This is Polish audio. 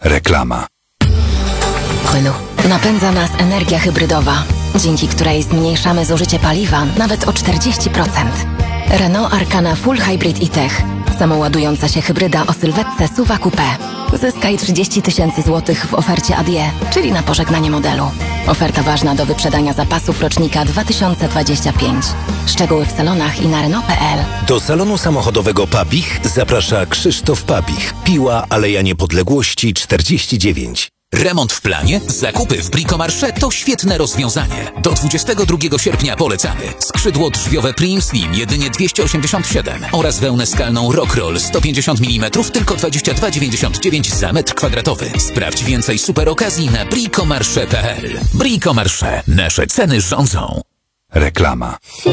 Reklama. Renault. Napędza nas energia hybrydowa, dzięki której zmniejszamy zużycie paliwa nawet o 40%. Renault Arkana Full Hybrid e-Tech. Samoładująca się hybryda o sylwetce SUV coupé. Zyskaj 30 000 złotych w ofercie ADIE, czyli na pożegnanie modelu. Oferta ważna do wyprzedania zapasów rocznika 2025. Szczegóły w salonach i na Renault.pl. Do salonu samochodowego Pabich zaprasza Krzysztof Pabich. Piła Aleja Niepodległości 49. Remont w planie? Zakupy w Bricomarché to świetne rozwiązanie. Do 22 sierpnia polecamy. Skrzydło drzwiowe Prim Slim jedynie 287 oraz wełnę skalną Rockroll 150 mm tylko 22,99 za metr kwadratowy. Sprawdź więcej super okazji na bricomarché.pl. Bricomarché. Nasze ceny rządzą. Reklama.